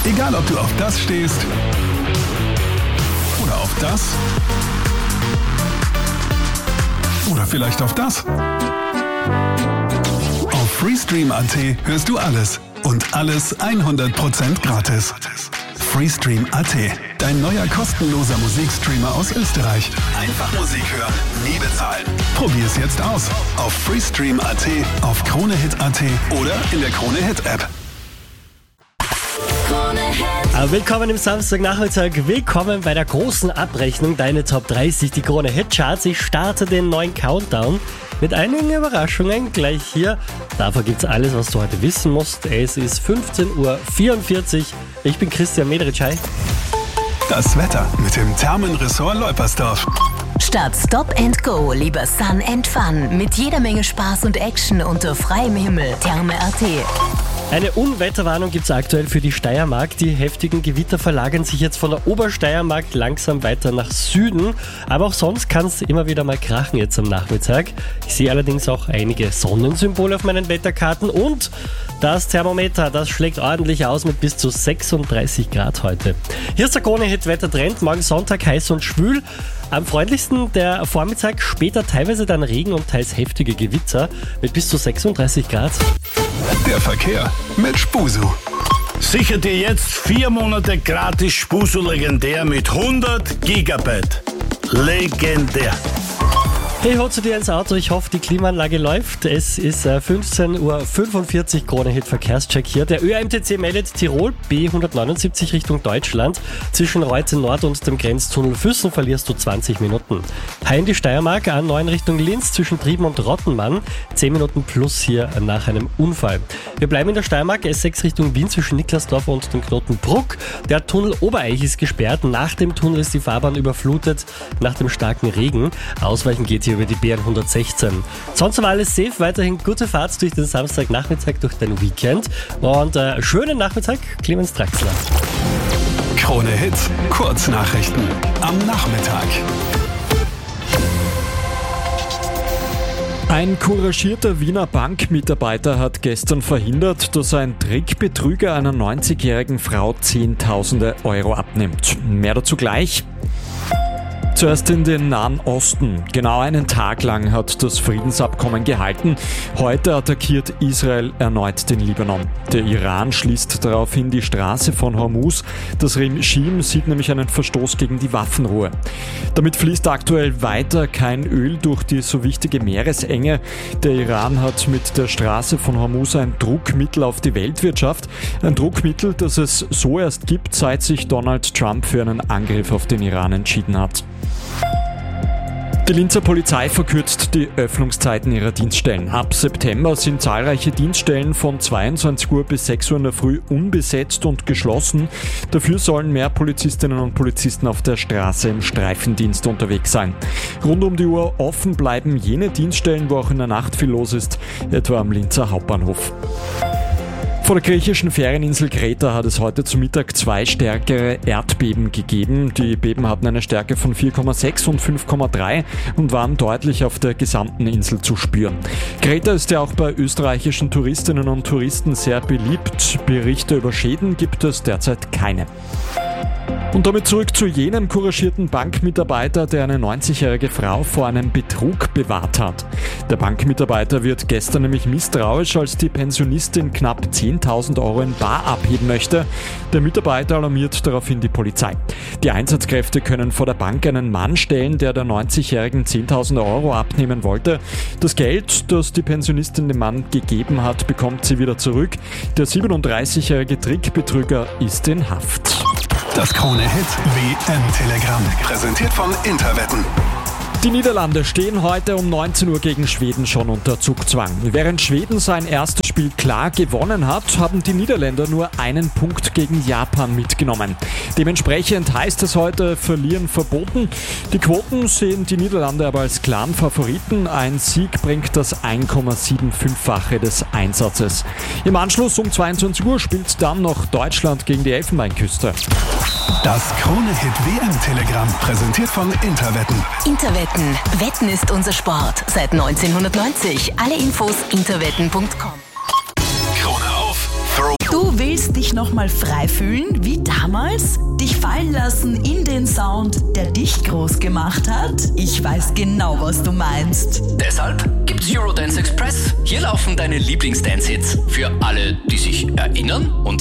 Egal, ob du auf das stehst oder auf das oder vielleicht auf das. Auf Freestream.at hörst du alles und alles 100% gratis. Freestream.at, dein neuer kostenloser Musikstreamer aus Österreich. Einfach Musik hören, nie bezahlen. Probier's jetzt aus auf Freestream.at, auf KroneHit.at oder in der KroneHit-App. Willkommen im Samstagnachmittag, willkommen bei der großen Abrechnung, deine Top 30, die Krone-Hit-Charts. Ich starte den neuen Countdown mit einigen Überraschungen gleich hier. Dafür gibt's alles, was du heute wissen musst. Es ist 15:44 Uhr. Ich bin Christian Mederitschei. Das Wetter mit dem Thermenressort Leupersdorf. Statt Stop and Go, lieber Sun and Fun. Mit jeder Menge Spaß und Action unter freiem Himmel. Therme.at. Eine Unwetterwarnung gibt es aktuell für die Steiermark. Die heftigen Gewitter verlagern sich jetzt von der Obersteiermark langsam weiter nach Süden. Aber auch sonst kann es immer wieder mal krachen jetzt am Nachmittag. Ich sehe allerdings auch einige Sonnensymbole auf meinen Wetterkarten. Und das Thermometer, das schlägt ordentlich aus mit bis zu 36 Grad heute. Hier ist der Krone-Hit-Wettertrend. Morgen Sonntag heiß und schwül. Am freundlichsten der Vormittag, später teilweise dann Regen und teils heftige Gewitter mit bis zu 36 Grad. Der Verkehr mit Spusu. Sicher dir jetzt 4 Monate gratis Spusu legendär mit 100 Gigabyte. Legendär. Hey, hol zu dir ins Auto, ich hoffe, die Klimaanlage läuft. Es ist 15:45 Uhr, Krone-Hit Verkehrscheck hier. Der ÖMTC meldet Tirol B179 Richtung Deutschland. Zwischen Reute Nord und dem Grenztunnel Füssen verlierst du 20 Minuten. Heim in die Steiermark, A9 Richtung Linz zwischen Trieben und Rottenmann. 10 Minuten plus hier nach einem Unfall. Wir bleiben in der Steiermark, S6 Richtung Wien zwischen Niklasdorf und dem Knoten Bruck. Der Tunnel Obereich ist gesperrt. Nach dem Tunnel ist die Fahrbahn überflutet nach dem starken Regen. Ausweichen geht hier über die B116. Sonst aber alles safe, weiterhin gute Fahrt durch den Samstagnachmittag, durch dein Weekend und schönen Nachmittag, Clemens Draxler. Krone-Hit, Kurznachrichten am Nachmittag. Ein couragierter Wiener Bankmitarbeiter hat gestern verhindert, dass ein Trickbetrüger einer 90-jährigen Frau Zehntausende Euro abnimmt. Mehr dazu gleich. Zuerst in den Nahen Osten. Genau einen Tag lang hat das Friedensabkommen gehalten. Heute attackiert Israel erneut den Libanon. Der Iran schließt daraufhin die Straße von Hormuz. Das Regime sieht nämlich einen Verstoß gegen die Waffenruhe. Damit fließt aktuell weiter kein Öl durch die so wichtige Meeresenge. Der Iran hat mit der Straße von Hormuz ein Druckmittel auf die Weltwirtschaft. Ein Druckmittel, das es so erst gibt, seit sich Donald Trump für einen Angriff auf den Iran entschieden hat. Die Linzer Polizei verkürzt die Öffnungszeiten ihrer Dienststellen. Ab September sind zahlreiche Dienststellen von 22 Uhr bis 6 Uhr in der Früh unbesetzt und geschlossen. Dafür sollen mehr Polizistinnen und Polizisten auf der Straße im Streifendienst unterwegs sein. Rund um die Uhr offen bleiben jene Dienststellen, wo auch in der Nacht viel los ist, etwa am Linzer Hauptbahnhof. Vor der griechischen Ferieninsel Kreta hat es heute zu Mittag 2 stärkere Erdbeben gegeben. Die Beben hatten eine Stärke von 4,6 und 5,3 und waren deutlich auf der gesamten Insel zu spüren. Kreta ist ja auch bei österreichischen Touristinnen und Touristen sehr beliebt. Berichte über Schäden gibt es derzeit keine. Und damit zurück zu jenem couragierten Bankmitarbeiter, der eine 90-jährige Frau vor einem Betrug bewahrt hat. Der Bankmitarbeiter wird gestern nämlich misstrauisch, als die Pensionistin knapp 10.000 Euro in bar abheben möchte. Der Mitarbeiter alarmiert daraufhin die Polizei. Die Einsatzkräfte können vor der Bank einen Mann stellen, der 90-jährigen 10.000 Euro abnehmen wollte. Das Geld, das die Pensionistin dem Mann gegeben hat, bekommt sie wieder zurück. Der 37-jährige Trickbetrüger ist in Haft. Das Krone-Hit WM-Telegramm, präsentiert von Interwetten. Die Niederlande stehen heute um 19 Uhr gegen Schweden schon unter Zugzwang. Während Schweden sein erstes Spiel klar gewonnen hat, haben die Niederländer nur einen Punkt gegen Japan mitgenommen. Dementsprechend heißt es heute Verlieren verboten. Die Quoten sehen die Niederlande aber als klaren Favoriten. Ein Sieg bringt das 1,75-fache des Einsatzes. Im Anschluss um 22 Uhr spielt dann noch Deutschland gegen die Elfenbeinküste. Das Krone-Hit WM-Telegramm, präsentiert von Interwetten. Interwetten. Wetten ist unser Sport. Seit 1990. Alle Infos interwetten.com. Krone auf, Throw. Du Du willst dich nochmal frei fühlen, wie damals? Dich fallen lassen in den Sound, der dich groß gemacht hat? Ich weiß genau, was du meinst. Deshalb gibt's Eurodance Express. Hier laufen deine Lieblings-Dance-Hits für alle, die sich erinnern und